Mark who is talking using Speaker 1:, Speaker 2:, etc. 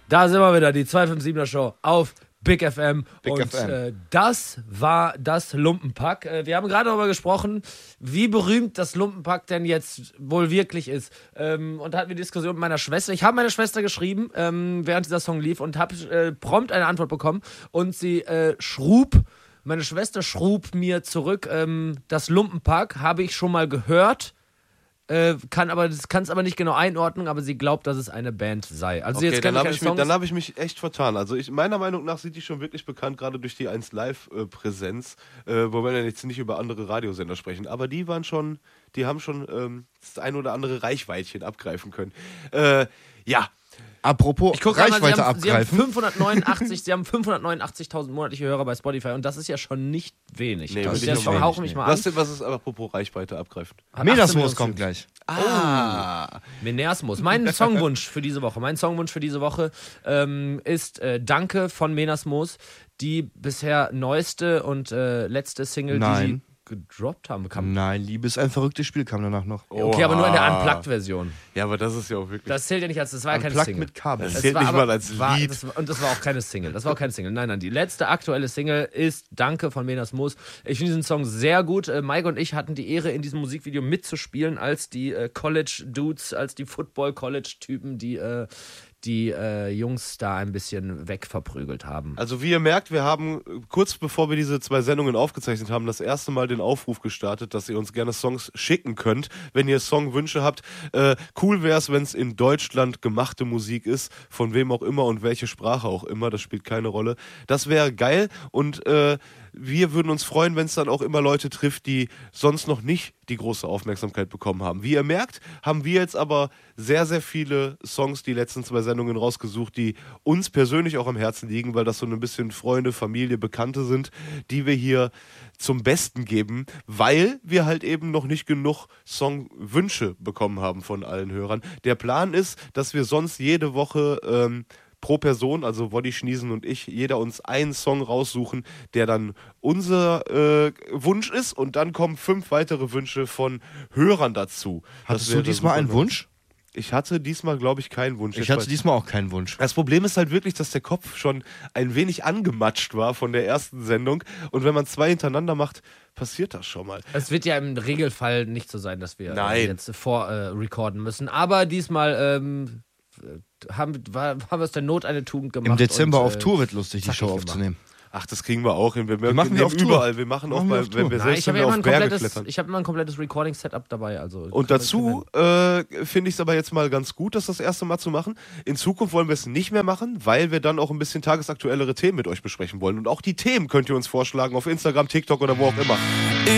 Speaker 1: Da sind wir wieder, die 257er Show auf Big FM. Das war das Lumpenpack. Wir haben gerade darüber gesprochen, wie berühmt das Lumpenpack denn jetzt wohl wirklich ist. Und da hatten wir eine Diskussion mit meiner Schwester. Ich habe meiner Schwester geschrieben, während dieser Song lief, und habe prompt eine Antwort bekommen. Und sie meine Schwester schrub mir zurück, das Lumpenpack habe ich schon mal gehört. Kann es aber nicht genau einordnen, aber sie glaubt, dass es eine Band sei. Also
Speaker 2: okay,
Speaker 1: jetzt
Speaker 2: dann habe ich mich echt vertan. Also meiner Meinung nach sind die schon wirklich bekannt, gerade durch die 1 Live-Präsenz, wo wir jetzt nicht über andere Radiosender sprechen. Aber die haben schon das ein oder andere Reichweitchen abgreifen können. Ja.
Speaker 1: Apropos
Speaker 2: Reichweite
Speaker 1: abgreifen. Sie haben 589.000 monatliche Hörer bei Spotify und das ist ja schon nicht wenig.
Speaker 2: Nee,
Speaker 1: der Song hauch mich mal an.
Speaker 2: Was ist apropos Reichweite abgreifen?
Speaker 3: Menasmus kommt gleich.
Speaker 1: Menasmus. Mein Songwunsch für diese Woche ist Danke von Menasmus, die bisher neueste und letzte Single, die sie gedroppt haben.
Speaker 3: Nein, Liebe ist ein verrücktes Spiel, kam danach noch.
Speaker 1: Okay, aber nur in der Unplugged-Version.
Speaker 2: Ja, aber das ist ja auch wirklich...
Speaker 1: Das zählt ja nicht das war ja keine Single.
Speaker 3: Mit Kabel.
Speaker 2: Das zählt nicht mal als Lied.
Speaker 1: Und das war auch keine Single. Nein, die letzte aktuelle Single ist Danke von Menasmus. Ich finde diesen Song sehr gut. Mike und ich hatten die Ehre, in diesem Musikvideo mitzuspielen, als die College-Dudes, als die Football-College-Typen, die Jungs da ein bisschen wegverprügelt haben.
Speaker 2: Also wie ihr merkt, wir haben kurz bevor wir diese 2 Sendungen aufgezeichnet haben, das erste Mal den Aufruf gestartet, dass ihr uns gerne Songs schicken könnt, wenn ihr Songwünsche habt. Cool wäre es, wenn es in Deutschland gemachte Musik ist, von wem auch immer und welche Sprache auch immer, das spielt keine Rolle. Das wäre geil und wir würden uns freuen, wenn es dann auch immer Leute trifft, die sonst noch nicht die große Aufmerksamkeit bekommen haben. Wie ihr merkt, haben wir jetzt aber sehr, sehr viele Songs die letzten 2 Sendungen rausgesucht, die uns persönlich auch am Herzen liegen, weil das so ein bisschen Freunde, Familie, Bekannte sind, die wir hier zum Besten geben, weil wir halt eben noch nicht genug Songwünsche bekommen haben von allen Hörern. Der Plan ist, dass wir sonst jede Woche pro Person, also Woddy, Schniesen und ich, jeder uns einen Song raussuchen, der dann unser Wunsch ist, und dann kommen 5 weitere Wünsche von Hörern dazu.
Speaker 3: Hattest du diesmal einen Wunsch?
Speaker 2: Ich hatte diesmal, glaube ich, keinen Wunsch.
Speaker 3: Ich hatte diesmal auch keinen Wunsch.
Speaker 2: Das Problem ist halt wirklich, dass der Kopf schon ein wenig angematscht war von der ersten Sendung, und wenn man 2 hintereinander macht, passiert das schon mal.
Speaker 1: Es wird ja im Regelfall nicht so sein, dass wir jetzt recorden müssen, aber diesmal haben wir aus der Not eine Tugend gemacht.
Speaker 3: Im Dezember auf Tour wird lustig, die Show aufzunehmen.
Speaker 2: Ach, das kriegen wir auch hin. Wir
Speaker 3: machen wir auf
Speaker 2: überall.
Speaker 3: Tour.
Speaker 2: Wir machen auch bei, wenn wir selbst
Speaker 1: auf
Speaker 2: Berge klettern.
Speaker 1: Ich habe immer ein komplettes Recording-Setup dabei. Also
Speaker 2: und dazu finde ich es aber jetzt mal ganz gut, das erste Mal zu machen. In Zukunft wollen wir es nicht mehr machen, weil wir dann auch ein bisschen tagesaktuellere Themen mit euch besprechen wollen. Und auch die Themen könnt ihr uns vorschlagen auf Instagram, TikTok oder wo auch immer.